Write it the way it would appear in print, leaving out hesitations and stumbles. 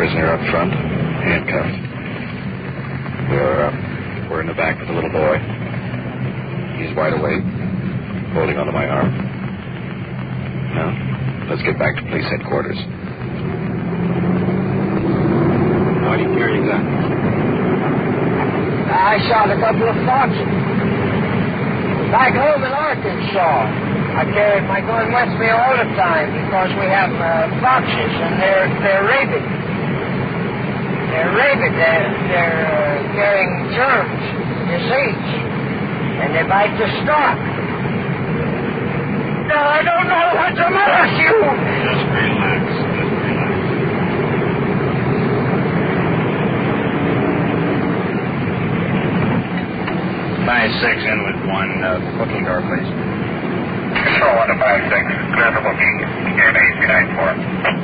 prisoner up front, handcuffed. We're in the back with the little boy. He's wide awake, holding onto my arm. Now, let's get back to police headquarters. Why do you carry a gun? I shot a couple of foxes. Back home in Arkansas, I carried my gun with me all the time because we have foxes and they're rabid. They're rabid. They're carrying germs, disease, and they bite the stock. I don't know what's the matter with you. Just relax. Just relax. 5-6 in with one booking door, please. Control 1 to 5-6. Clear for booking. Here at AC 94.